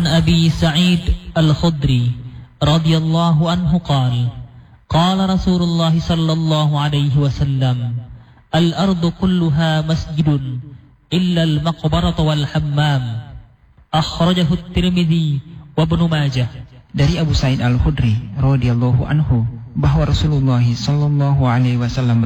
أبي سعيد الخدري رضي الله عنه قال قال رسول الله صلى الله عليه وسلم الأرض كلها مسجد إلا المقبرة والحمام أخرجه الترمذي وابن ماجه. Dari Abu Sa'id Al-Khudri radhiyallahu anhu bahwa Rasulullah sallallahu alaihi wasallam